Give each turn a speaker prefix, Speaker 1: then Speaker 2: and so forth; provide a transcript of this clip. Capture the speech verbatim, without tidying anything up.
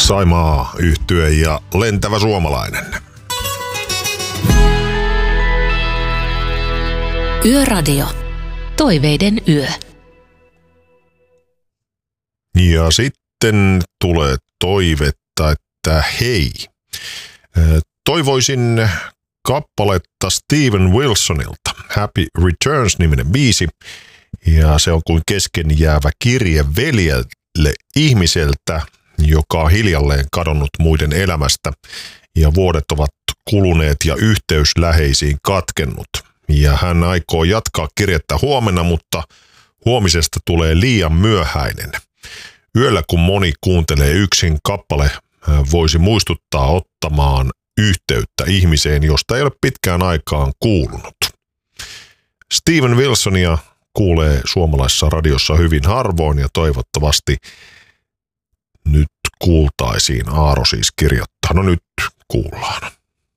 Speaker 1: Saimaa yhtye ja Lentävä suomalainen.
Speaker 2: Yöradio. Toiveiden yö.
Speaker 1: Ja sitten tulee toivetta, että hei. Toivoisin kappaletta Steven Wilsonilta. Happy Returns-niminen biisi. Ja se on kuin kesken jäävä kirje veljelle ihmiseltä, joka on hiljalleen kadonnut muiden elämästä. Ja vuodet ovat kuluneet ja yhteys läheisiin katkennut. Ja hän aikoo jatkaa kirjettä huomenna, mutta huomisesta tulee liian myöhäinen. Yöllä kun moni kuuntelee yksin, kappale voisi muistuttaa ottamaan yhteyttä ihmiseen, josta ei ole pitkään aikaan kuulunut. Steven Wilsonia kuulee suomalaisessa radiossa hyvin harvoin ja toivottavasti nyt kuultaisiin. Aaro siis kirjoittaa. No nyt kuullaan.